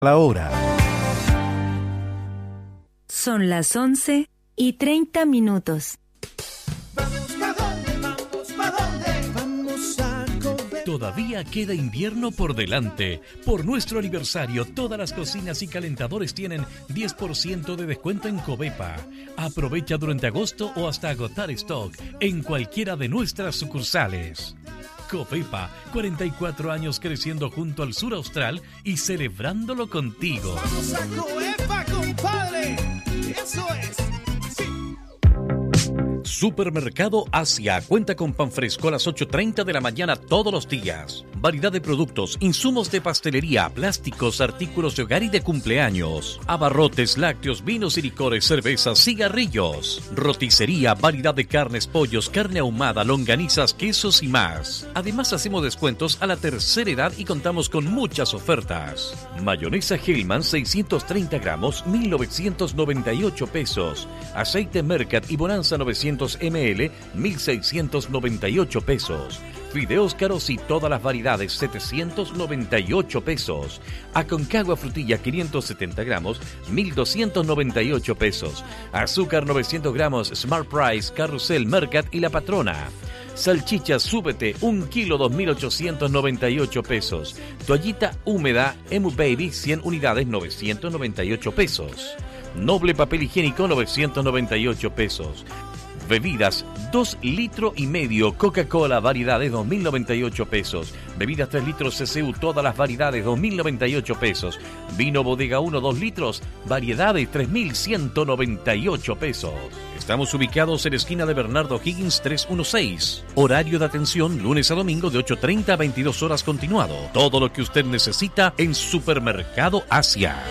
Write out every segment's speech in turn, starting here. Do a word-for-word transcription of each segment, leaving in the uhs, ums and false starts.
La hora. Son las once y treinta minutos. Vamos, ¿pa' dónde? Vamos, ¿pa' dónde? Vamos a comer. Todavía queda invierno por delante. Por nuestro aniversario, todas las cocinas y calentadores tienen diez por ciento de descuento en Covepa. Aprovecha durante agosto o hasta agotar stock en cualquiera de nuestras sucursales. Covepa, cuarenta y cuatro años creciendo junto al sur austral y celebrándolo contigo. Vamos a Covepa, compadre. Eso es. Sí. Supermercado Asia cuenta con pan fresco a las ocho y treinta de la mañana todos los días. Variedad de productos, insumos de pastelería, plásticos, artículos de hogar y de cumpleaños. Abarrotes, lácteos, vinos y licores, cervezas, cigarrillos. Roticería, variedad de carnes, pollos, carne ahumada, longanizas, quesos y más. Además hacemos descuentos a la tercera edad y contamos con muchas ofertas. Mayonesa Hellman seiscientos treinta gramos, mil novecientos noventa y ocho pesos. Aceite Mercat y Bonanza novecientos mililitros, mil seiscientos noventa y ocho pesos. Fideos caros y todas las variedades, setecientos noventa y ocho pesos. Aconcagua frutilla quinientos setenta gramos, mil doscientos noventa y ocho pesos. Azúcar novecientos gramos, Smart Price, Carrusel, Mercat y La Patrona. Salchichas Súbete, un kilo, dos mil ochocientos noventa y ocho pesos. Toallita húmeda, Emu Baby, cien unidades, novecientos noventa y ocho pesos. Noble papel higiénico, novecientos noventa y ocho pesos. Bebidas, dos litros y medio, Coca-Cola, variedades, dos mil noventa y ocho pesos. Bebidas tres litros C C U, todas las variedades, dos mil noventa y ocho pesos. Vino Bodega uno, dos litros, variedades, tres mil ciento noventa y ocho pesos. Estamos ubicados en la esquina de Bernardo Higgins trescientos dieciséis. Horario de atención, lunes a domingo de ocho y treinta a veintidós horas continuado. Todo lo que usted necesita en Supermercado Asia.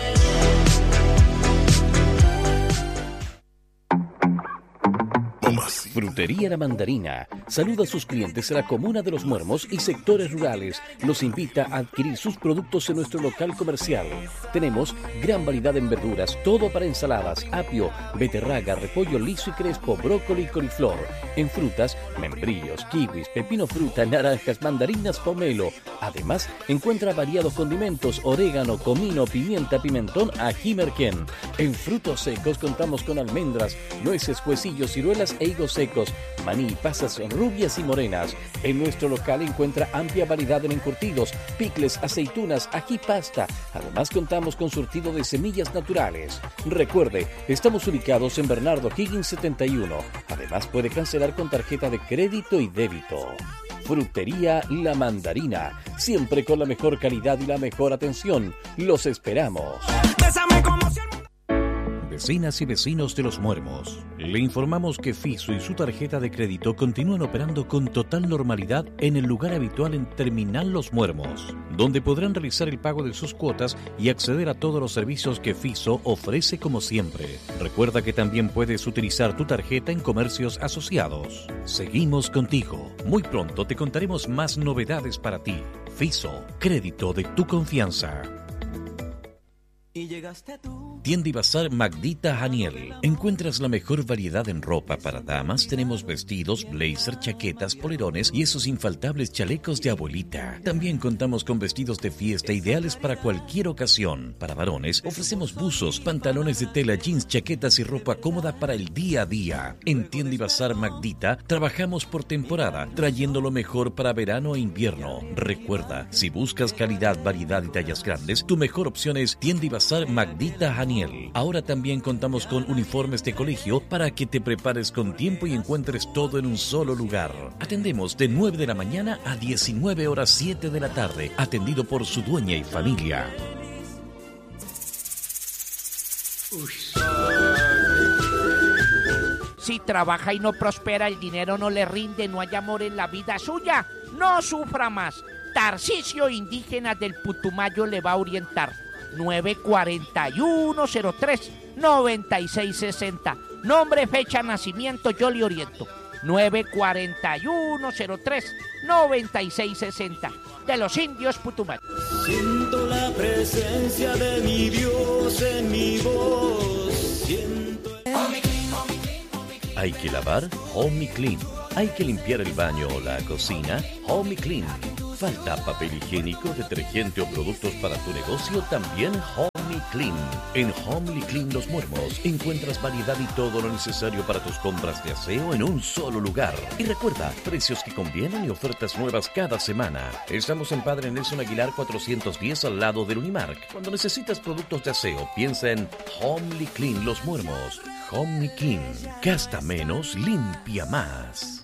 Frutería La Mandarina saluda a sus clientes de la comuna de Los Muermos y sectores rurales. Los invita a adquirir sus productos en nuestro local comercial. Tenemos gran variedad en verduras, todo para ensaladas, apio, beterraga, repollo liso y crespo, brócoli y coliflor. En frutas, membrillos, kiwis, pepino fruta, naranjas, mandarinas, pomelo. Además, encuentra variados condimentos, orégano, comino, pimienta, pimentón, ají merquén. En frutos secos contamos con almendras, nueces, huesillos, ciruelas e higos secos, maní, pasas rubias y morenas. En nuestro local encuentra amplia variedad en encurtidos, picles, aceitunas, ají pasta. Además contamos con surtido de semillas naturales. Recuerde, estamos ubicados en Bernardo Higgins setenta y uno. Además puede cancelar con tarjeta de crédito y débito. Frutería La Mandarina, siempre con la mejor calidad y la mejor atención. Los esperamos. Bésame como si... Vecinas y vecinos de Los Muermos, le informamos que Fiso y su tarjeta de crédito continúan operando con total normalidad en el lugar habitual en Terminal Los Muermos, donde podrán realizar el pago de sus cuotas y acceder a todos los servicios que Fiso ofrece como siempre. Recuerda que también puedes utilizar tu tarjeta en comercios asociados. Seguimos contigo. Muy pronto te contaremos más novedades para ti. Fiso, crédito de tu confianza. Y llegaste tú. Tienda y Bazar Magdita Janiel. Encuentras la mejor variedad en ropa para damas. Tenemos vestidos, blazer, chaquetas, polerones y esos infaltables chalecos de abuelita. También contamos con vestidos de fiesta ideales para cualquier ocasión. Para varones ofrecemos buzos, pantalones de tela, jeans, chaquetas y ropa cómoda para el día a día. En Tienda y Bazar Magdita trabajamos por temporada, trayendo lo mejor para verano e invierno. Recuerda, si buscas calidad, variedad y tallas grandes, tu mejor opción es Tienda y Bazar Magdita Janiel. Ahora también contamos con uniformes de colegio para que te prepares con tiempo y encuentres todo en un solo lugar. Atendemos de nueve de la mañana a diecinueve horas siete de la tarde, atendido por su dueña y familia. Si trabaja y no prospera, el dinero no le rinde, no hay amor en la vida suya, no sufra más. Tarcisio Indígena del Putumayo le va a orientar. nueve cuatro uno cero tres nueve seis seis cero. Nombre, fecha, nacimiento, yo le oriento. nueve cuatro uno cero tres nueve seis seis cero. De los indios Putumayo. Siento la presencia de mi Dios en mi voz. Siento el... Hay que lavar, Home Clean. Hay que limpiar el baño o la cocina, Home Clean. falta papel higiénico, detergente o productos para tu negocio? También Homely Clean. En Homely Clean Los Muermos encuentras variedad y todo lo necesario para tus compras de aseo en un solo lugar. Y recuerda, precios que convienen y ofertas nuevas cada semana. Estamos en Padre Nelson Aguilar cuatrocientos diez al lado del Unimark. Cuando necesitas productos de aseo, piensa en Homely Clean Los Muermos. Homely Clean. Gasta menos, limpia más.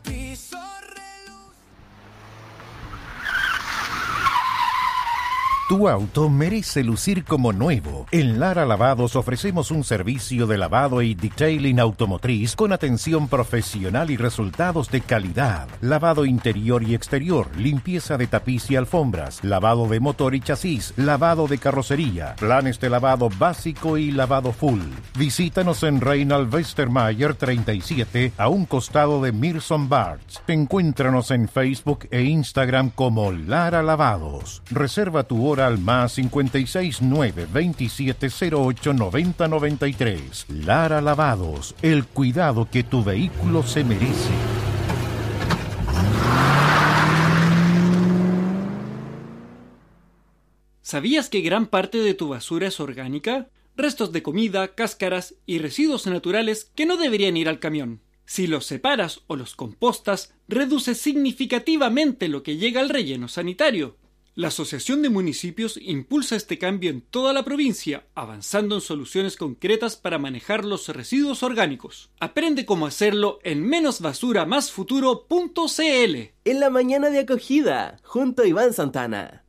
Tu auto merece lucir como nuevo. En Lara Lavados ofrecemos un servicio de lavado y detailing automotriz con atención profesional y resultados de calidad. Lavado interior y exterior, limpieza de tapiz y alfombras, lavado de motor y chasis, lavado de carrocería, planes de lavado básico y lavado full. Visítanos en Reinald Westermayer treinta y siete, a un costado de Mirson Barts. Encuéntranos en Facebook e Instagram como Lara Lavados. Reserva tu hora al más cincuenta y seis nueve veintisiete cero ocho noventa noventa y tres. Lara Lavados, el cuidado que tu vehículo se merece. ¿Sabías que gran parte de tu basura es orgánica? Restos de comida, cáscaras y residuos naturales que no deberían ir al camión. Si los separas o los compostas, reduce significativamente lo que llega al relleno sanitario. La Asociación de Municipios impulsa este cambio en toda la provincia, avanzando en soluciones concretas para manejar los residuos orgánicos. Aprende cómo hacerlo en menos basura más futuro punto c l. En la mañana de acogida, junto a Iván Santana.